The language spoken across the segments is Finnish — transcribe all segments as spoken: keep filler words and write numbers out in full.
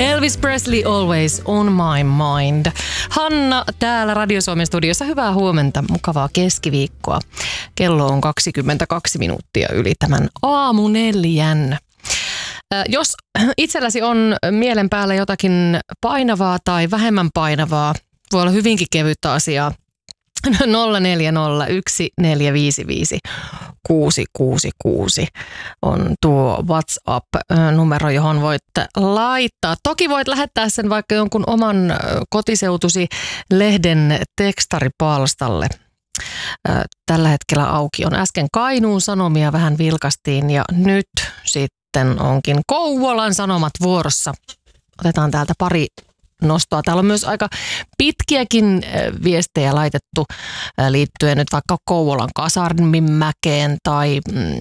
Elvis Presley Always on my mind. Hanna täällä Radio Suomen studiossa. Hyvää huomenta, mukavaa keskiviikkoa. Kello on kaksikymmentäkaksi minuuttia yli tämän aamuneljän. Jos itselläsi on mielen päällä jotakin painavaa tai vähemmän painavaa, voi olla hyvinkin kevyttä asiaa. nolla neljä nolla yksi neljä viisi viisi kuusi kuusi kuusi on tuo WhatsApp-numero, johon voit laittaa. Toki voit lähettää sen vaikka jonkun oman kotiseutusi lehden tekstaripalstalle. Tällä hetkellä auki on. Äsken Kainuun Sanomia vähän vilkastiin ja nyt sitten onkin Kouvolan Sanomat vuorossa. Otetaan täältä pari nostoa. Täällä on myös aika pitkiäkin viestejä laitettu liittyen nyt vaikka Kouvolan Kasarminmäkeen tai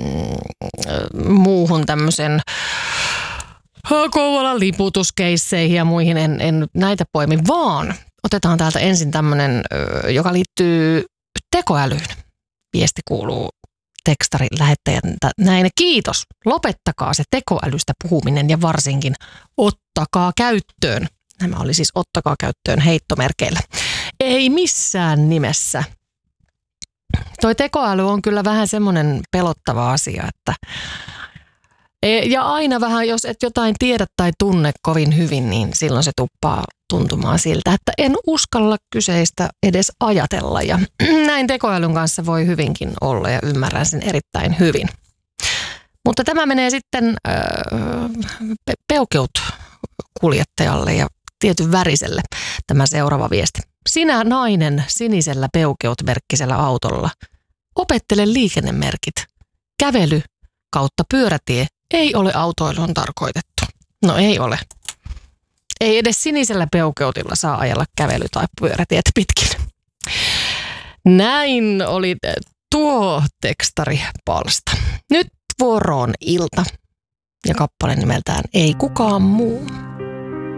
mm, muuhun tämmöisen Kouvolan liputuskeisseihin ja muihin. En, en näitä poimi, vaan otetaan täältä ensin tämmöinen, joka liittyy tekoälyyn. Viesti kuuluu tekstarin lähettäjältä näin. Kiitos. Lopettakaa se tekoälystä puhuminen ja varsinkin ottakaa käyttöön. Nämä oli siis ottakaa käyttöön heittomerkeillä. Ei missään nimessä. Toi tekoäly on kyllä vähän semmoinen pelottava asia, että ja aina vähän, jos et jotain tiedä tai tunne kovin hyvin, niin silloin se tuppaa tuntumaan siltä, että en uskalla kyseistä edes ajatella. Ja näin tekoälyn kanssa voi hyvinkin olla ja ymmärrän sen erittäin hyvin. Mutta tämä menee sitten äh, peukeut kuljettajalle ja tietyn väriselle tämä seuraava viesti. Sinä nainen sinisellä peukeut-merkkisellä autolla. Opettele liikennemerkit. Kävely kautta pyörätie ei ole autoiluun tarkoitettu. No ei ole. Ei edes sinisellä peukeutilla saa ajella kävely- tai pyörätiet pitkin. Näin oli tuo tekstaripalsta. Nyt vuoroon ilta ja kappale nimeltään Ei kukaan muu.